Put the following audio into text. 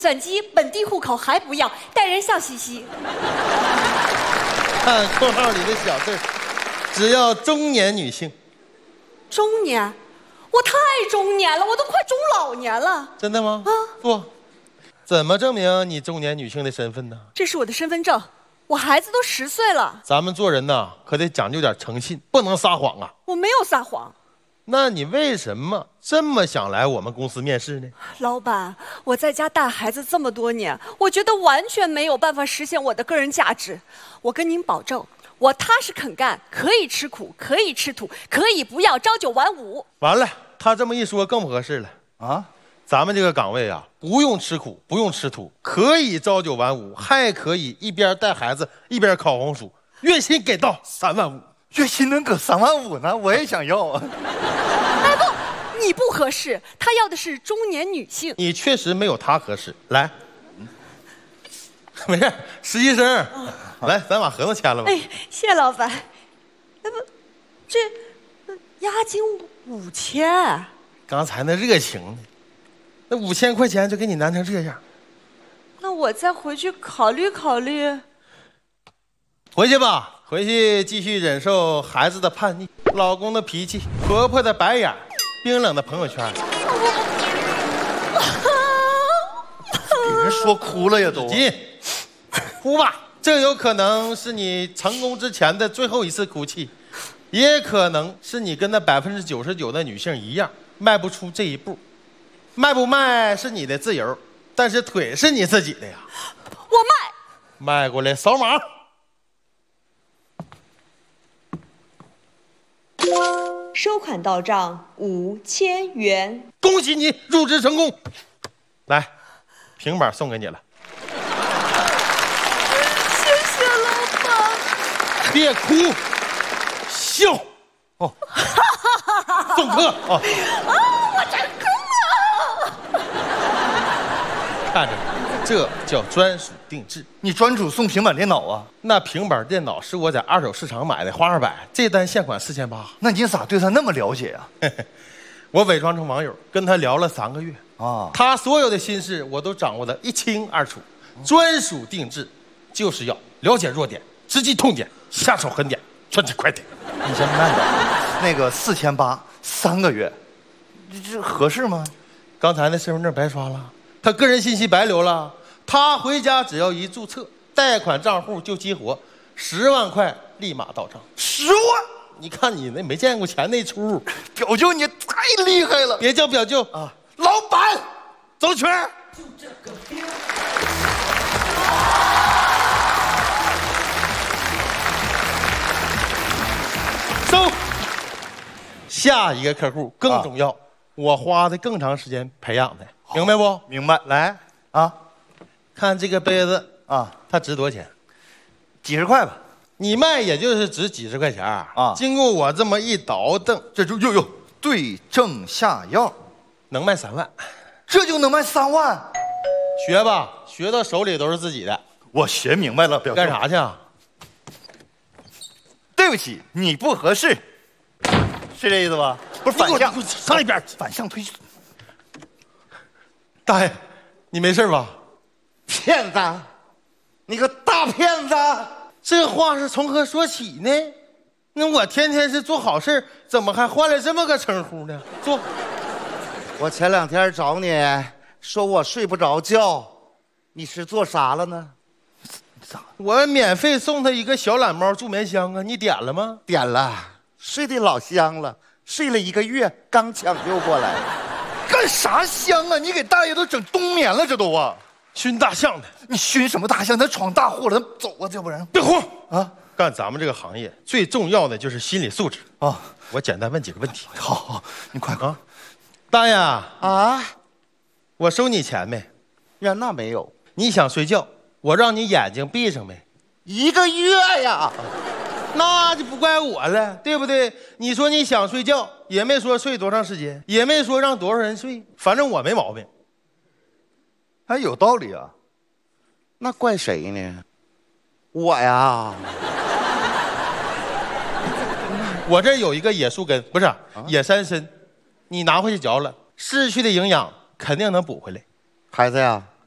转机本地户口还不要，待人笑嘻嘻。 看括号里的小字，只要中年女性。 中年？我太中年了，我都快中老年了。 真的吗？啊，不，怎么证明你中年女性的身份呢？ 这是我的身份证，我孩子都10岁了。 咱们做人呐，可得讲究点诚信，不能撒谎啊。 我没有撒谎。 那你为什么这么想来我们公司面试呢？ 老板，我在家带孩子这么多年，我觉得完全没有办法实现我的个人价值。我跟您保证，我踏实肯干，可以吃苦，可以吃土，可以不要朝9晚5。 完了，他这么一说更不合适了啊！咱们这个岗位啊，不用吃苦，不用吃土，可以朝9晚5，还可以一边带孩子一边烤红薯，月薪给到3万5。 月薪能搁3万5呢？我也想要啊！ 哎不，你不合适，他要的是中年女性。 你确实没有他合适。来，没事，实习生，来，咱把合同签了吧。 哎，谢老板。哎不，这押金5000。 刚才那热情呢，那5000块钱就给你难成这样。 那我再回去考虑考虑。 回去吧。回去继续忍受孩子的叛逆、老公的脾气、婆婆的白眼、冰冷的朋友圈。 给人说哭了呀都。 紧，哭吧，这有可能是你成功之前的最后一次哭泣，也可能是你跟那99%的女性一样，迈不出这一步。迈不迈是你的自由，但是腿是你自己的呀。 我迈。 迈过来扫码。 收款到账5000元， 恭喜你入职成功。来，平板送给你了。 谢谢老板。 别哭，笑。哦，送客啊！ 我成功了。 看着，这叫专属定制。 你专属送平板电脑啊？ 那平板电脑是我在二手市场买的，花200，这单现款4800。 那你咋对他那么了解啊？ 我伪装成网友，跟他聊了3个月啊，他所有的心事我都掌握得一清二楚。专属定制，就是要了解弱点，直击痛点，下手狠点，专治快点。 你先慢点，那个4800，3个月，这合适吗？ 刚才那身份证白刷了，他个人信息白留了。他回家只要一注册，贷款账户就激活，10万块立马到账。 10万？ 你看你那没见过钱那出， 表舅你太厉害了！ 别叫表舅啊， 老板， 走圈。就这个边。收。下一个客户更重要，我花的更长时间培养的，明白不？ 明白。 来啊。看这个杯子啊，它值多少钱？ 几十块吧。 你卖也就是值几十块钱啊。 经过我这么一倒腾， 这就又对症下药， 能卖3万。 这就能卖3万？ 学吧，学到手里都是自己的。 我学明白了，表哥。 干啥去啊？ 对不起，你不合适，是这意思吧？不是反向， 上一边， 反向推。 大爷，你没事吧？ 骗子，你个大骗子！ 这话是从何说起呢？那我天天是做好事，怎么还换了这么个称呼呢？坐。 我前2天找你说我睡不着觉，你是做啥了呢？ 我免费送他一个小懒猫助眠香啊，你点了吗？ 点了，睡得老香了，睡了1个月，刚抢救过来。 干啥香啊？你给大爷都整冬眠了，这都啊！ 熏大象的， 你熏什么大象？他闯大祸了，他走啊！要不然别慌啊！干咱们这个行业最重要的就是心理素质啊！ 我简单问几个问题。 好，你快啊！ 大爷啊， 我收你钱没？ 呀，那没有。 你想睡觉，我让你眼睛闭上没 ？1个月呀， 那就不怪我了，对不对？你说你想睡觉，也没说睡多长时间，也没说让多少人睡，反正我没毛病。 还有道理啊， 那怪谁呢？我呀， 我这有一个野树根，不是野山参，你拿回去嚼了，失去的营养肯定能补回来。 孩子呀，